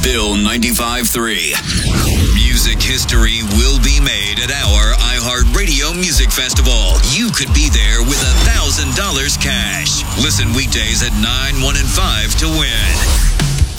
Bill 95.3. Music history will be made at our iHeartRadio Music Festival. You could be there with $1,000 cash. Listen weekdays at 9, 1, and 5 to win.